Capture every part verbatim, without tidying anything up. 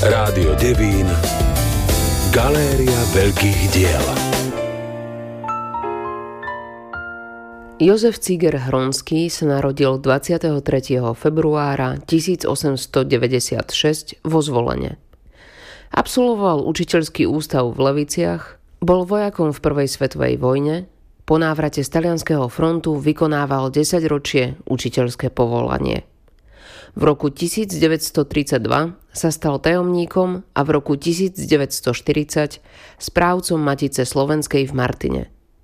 Rádio Devín. Galéria veľkých diel. Jozef Cíger Hronský sa narodil dvadsiateho tretieho februára tisícosemstodeväťdesiatšesť vo Zvolene. Absolvoval učiteľský ústav v Leviciach, bol vojakom v prvej svetovej vojne, po návrate z talianskeho frontu vykonával desaťročie učiteľské povolanie. V roku tisícdeväťstotridsaťdva sa stal tajomníkom a v roku tisícdeväťstoštyridsať správcom Matice slovenskej v Martine.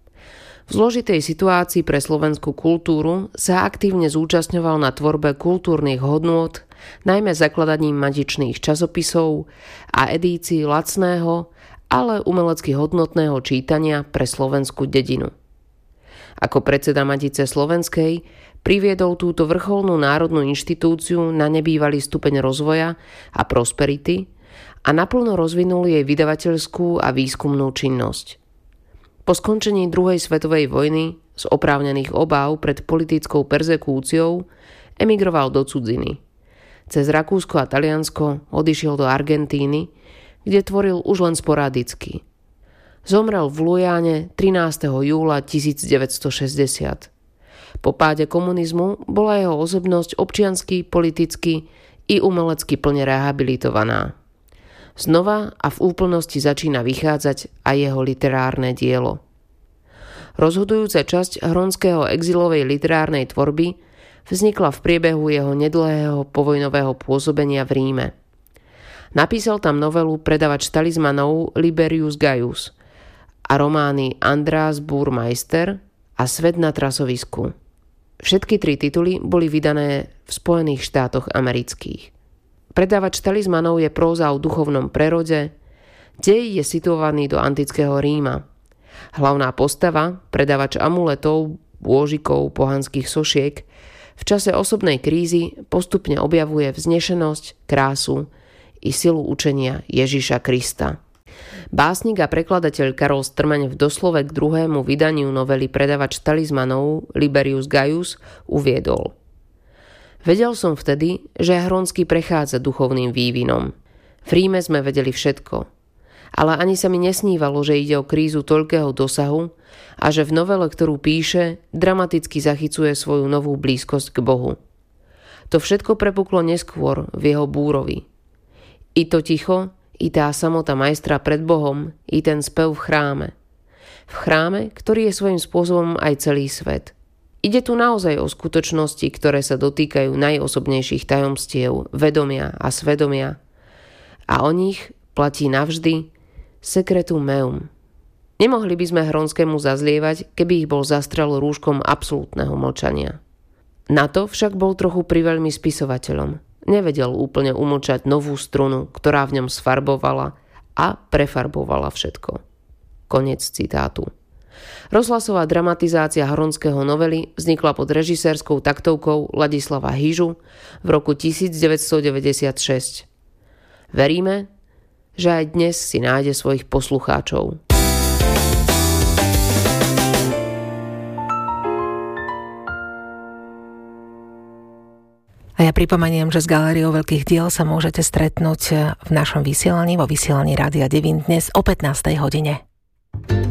V zložitej situácii pre slovenskú kultúru sa aktívne zúčastňoval na tvorbe kultúrnych hodnôt, najmä zakladaním matičných časopisov a edícií lacného, ale umelecky hodnotného čítania pre slovenskú dedinu. Ako predseda Matice slovenskej priviedol túto vrcholnú národnú inštitúciu na nebývalý stupeň rozvoja a prosperity a naplno rozvinul jej vydavateľskú a výskumnú činnosť. Po skončení druhej svetovej vojny z oprávnených obáv pred politickou perzekúciou emigroval do cudziny. Cez Rakúsko a Taliansko odišiel do Argentíny, kde tvoril už len sporadicky. Zomrel v Lujáne trinásteho júla tisícdeväťstošesťdesiat. Po páde komunizmu bola jeho osobnosť občiansky, politicky i umelecky plne rehabilitovaná. Znova a v úplnosti začína vychádzať aj jeho literárne dielo. Rozhodujúca časť Hronského exilovej literárnej tvorby vznikla v priebehu jeho nedlhého povojnového pôsobenia v Ríme. Napísal tam novelu Predavač talizmanov Liberius Gaius a romány András Burmeister a Svet na trasovisku. Všetky tri tituly boli vydané v Spojených štátoch amerických. Predavač talizmanov je próza o duchovnom prerode, dej je situovaný do antického Ríma. Hlavná postava, predavač amuletov, bôžikov, pohanských sošiek, v čase osobnej krízy postupne objavuje vznešenosť, krásu i silu učenia Ježiša Krista. Básnik a prekladateľ Karol Strmeň v doslove k druhému vydaniu novely Predavač talizmanov Liberius Gaius uviedol: Vedel som vtedy, že Hronský prechádza duchovným vývinom. V Ríme sme vedeli všetko. Ale ani sa mi nesnívalo, že ide o krízu toľkého dosahu a že v novele, ktorú píše, dramaticky zachycuje svoju novú blízkosť k Bohu. To všetko prepuklo neskôr v jeho búrovi. I to ticho, i tá samota majstra pred Bohom, i ten spev v chráme. V chráme, ktorý je svojím spôsobom aj celý svet. Ide tu naozaj o skutočnosti, ktoré sa dotýkajú najosobnejších tajomstiev, vedomia a svedomia. A o nich platí navždy secretum meum. Nemohli by sme Hronskému zazlievať, keby ich bol zastrel rúškom absolútneho mlčania. Na to však bol trochu priveľmi spisovateľom. Nevedel úplne umlčať novú strunu, ktorá v ňom sfarbovala a prefarbovala všetko. Koniec citátu. Rozhlasová dramatizácia Hronského novely vznikla pod režisérskou taktovkou Ladislava Hyžu v roku tisícdeväťstodeväťdesiatšesť. Veríme, že aj dnes si nájde svojich poslucháčov. A ja pripomeniem, že s Galériou veľkých diel sa môžete stretnúť v našom vysielaní, vo vysielaní Rádia Devín dnes o pätnástej hodine.